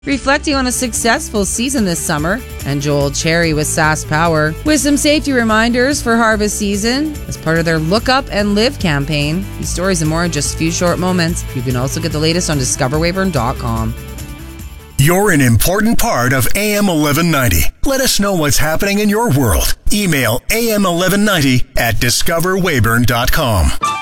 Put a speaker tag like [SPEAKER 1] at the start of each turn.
[SPEAKER 1] reflecting on a successful season this summer, and Joel Cherry with Sask Power with some safety reminders for harvest season as part of their Look Up and Live campaign. These stories and more in just a few short moments. You can also get the latest on discoverweyburn.com.
[SPEAKER 2] You're an important part of AM 1190. Let us know what's happening in your world. Email AM1190 at discoverweyburn.com.